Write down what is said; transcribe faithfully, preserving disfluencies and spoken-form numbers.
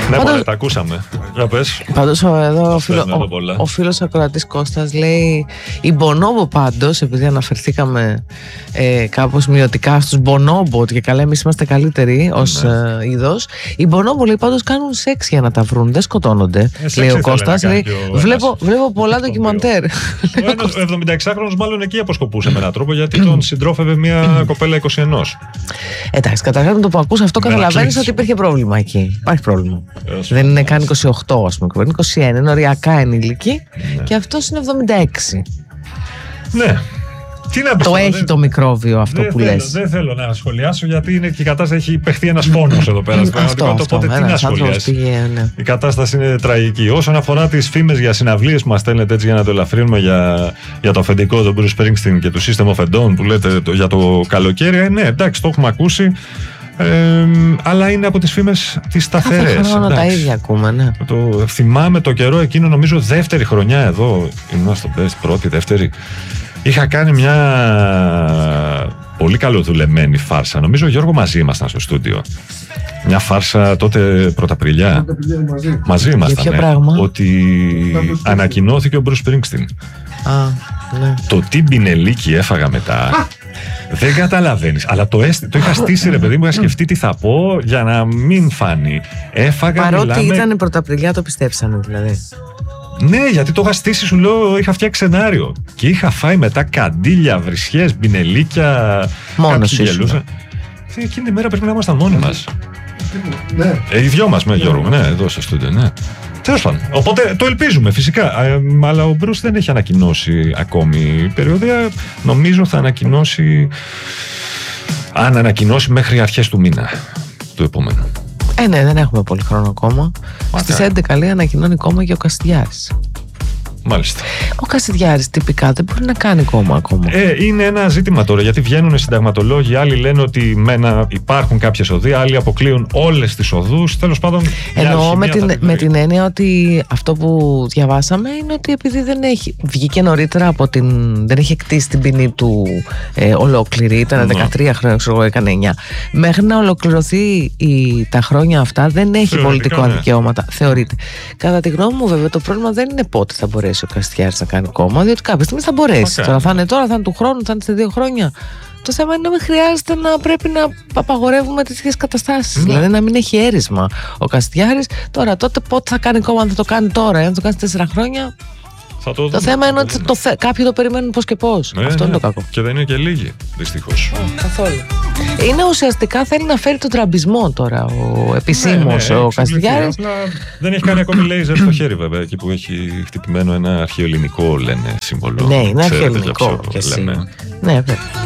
Ναι, Πάντως... τα ακούσαμε. Για πες. Πάντως εδώ ο, φίλο, ο, ο φίλος ακροατής Κώστας λέει η Bonobo πάντως, επειδή αναφερθήκαμε ε, κάπως μειωτικά στους Bonobo και καλά εμείς είμαστε καλύτεροι ως ναι. ε, είδος, οι Bonobo λέει πάντως κάνουν σεξ για να τα βρουν, δεν σκοτώνονται. Ε, λέει ο Κώστας, λέει, βλέπω, βλέπω πολλά ντοκιμαντέρ. Ο εβδομηνταεξάχρονος μάλλον εκεί αποσκοπούσε με έναν τρόπο, γιατί τον συντρόφευε μια κοπέλα είκοσι ένα. Εντάξει, καταρχάς με το που ακούς αυτό καταλαβαίνεις ότι υπήρχε πρόβλημα εκεί. Υπάρχει πρόβλημα. Δεν είναι καν είκοσι οκτώ, ας πούμε, είναι είκοσι ένα, είναι οριακά ενήλικη ναι. και αυτός είναι εβδομήντα έξι. Ναι. Τι να το έχει το μικρόβιο αυτό δεν που θέλω, λες. Δεν θέλω να σχολιάσω, γιατί είναι και η κατάσταση, έχει παιχτεί ένας φόνος εδώ πέρα. αυτό, αυτό, οπότε τι να σχολιάσει. Ναι. Η κατάσταση είναι τραγική. Όσον αφορά τις φήμες για συναυλίες που μας στέλνετε έτσι για να το ελαφρύνουμε, για, για το αφεντικό, τον Bruce Springsteen και το System of a Down που λέτε το, για το καλοκαίρι, ε, ναι, εντάξει, το έχουμε ακούσει. Ε, αλλά είναι από τις φήμες τις σταθερές. Κάθε χρόνο τα ίδια ακούμε, ναι. Το, θυμάμαι το καιρό εκείνο, νομίζω δεύτερη χρονιά εδώ, ήμουν στο Best, πρώτη, δεύτερη. Είχα κάνει μια πολύ καλοδουλεμένη φάρσα. Νομίζω ο Γιώργο μαζί ήμασταν στο στούντιο. Μια φάρσα τότε Πρωταπριλιά. Μαζί, μαζί ήμασταν. Ναι, ότι ανακοινώθηκε ο Bruce Springsteen. Α, ναι. Το τι μπινελίκι έφαγα μετά. Δεν καταλαβαίνεις. Αλλά το, έστη, το είχα στήσει, ρε παιδί μου, είχα σκεφτεί τι θα πω για να μην φάνει. Έφαγα. Παρότι μιλάμε... ήταν Πρωταπριλιά, το πιστέψανε δηλαδή. Ναι, γιατί το είχα στήσει, σου λέω, είχα φτιάξει σενάριο. Και είχα φάει μετά καντήλια, βρισιές, μπινελίκια. Μόνος ήσουν. Εκείνη τη μέρα πρέπει να ήμασταν μόνοι μας. Ναι. Ε, οι δυο μας με Γιώργο, ναι, εδώ στο στούντιο, ναι. Τέλος πάντων. Οπότε το ελπίζουμε φυσικά. Ε, αλλά ο Μπρους δεν έχει ανακοινώσει ακόμη περιοδία. Νομίζω θα ανακοινώσει. Αν ανακοινώσει μέχρι αρχές του μήνα του επόμενου. Ε, ναι, δεν έχουμε πολύ χρόνο ακόμα. Στις έντεκα λέει ανακοινώνει κόμμα και ο Κασιδιάρης. Μάλιστα. Ο Κασιδιάρης τυπικά δεν μπορεί να κάνει κόμμα ακόμα. Ε, είναι ένα ζήτημα τώρα, γιατί βγαίνουν συνταγματολόγοι, άλλοι λένε ότι μένα υπάρχουν κάποιες οδοί, άλλοι αποκλείουν όλες τις οδούς. Τέλος πάντων. Εννοώ με την, με την έννοια ότι αυτό που διαβάσαμε είναι ότι επειδή δεν έχει βγήκε νωρίτερα από την. Δεν έχει εκτίσει την ποινή του ε, ολόκληρη, ήταν mm. δεκατρία χρόνια, ξέρω εγώ, έκανε εννιά. Μέχρι να ολοκληρωθεί η, τα χρόνια αυτά δεν έχει θεωρητικά, πολιτικό ναι. δικαιώματα. Θεωρείται. Κατά τη γνώμη μου, βέβαια, το πρόβλημα δεν είναι πότε θα μπορέσει ο Κασιδιάρης να κάνει κόμμα, διότι κάποια στιγμή θα μπορέσει. Okay. Τώρα θα είναι τώρα, θα είναι του χρόνου, θα είναι σε δύο χρόνια. Το θέμα είναι να μην χρειάζεται να πρέπει να απαγορεύουμε τέτοιες καταστάσεις. Mm. Δηλαδή να μην έχει έρισμα ο Κασιδιάρης. Τώρα τότε πότε θα κάνει κόμμα, αν θα το κάνει τώρα, αν θα το κάνει τέσσερα χρόνια. Θα το, το θέμα είναι ότι το θε... κάποιοι το περιμένουν πώς και πώς. Ναι, αυτό ναι. είναι το κακό. Και δεν είναι και λίγοι, δυστυχώς. Oh, καθόλου. Είναι ουσιαστικά θέλει να φέρει τον τραμπισμό τώρα ο επισήμος, ναι, ναι, ο Κασιδιάρης. Δεν έχει κάνει ακόμη λέιζερ στο χέρι, βέβαια, εκεί που έχει χτυπημένο ένα αρχαιοελληνικό, λένε, σύμβολο. Ναι, είναι αρχαιοελληνικό. Ναι, βέβαια.